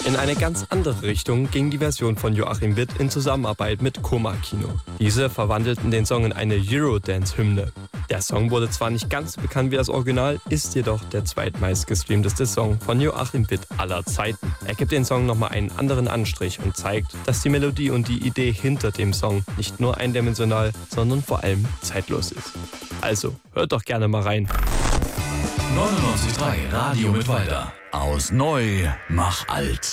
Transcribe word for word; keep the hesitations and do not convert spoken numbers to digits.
In eine ganz andere Richtung ging die Version von Joachim Witt in Zusammenarbeit mit Coma Kino. Diese verwandelten den Song in eine Eurodance-Hymne. Der Song wurde zwar nicht ganz so bekannt wie das Original, ist jedoch der zweitmeistgestreamteste Song von Joachim Witt aller Zeiten. Er gibt den Song nochmal einen anderen Anstrich und zeigt, dass die Melodie und die Idee hinter dem Song nicht nur eindimensional, sondern vor allem zeitlos ist. Also, hört doch gerne mal rein. neunundneunzig Komma drei Radio Mittweida. Aus Neu mach alt.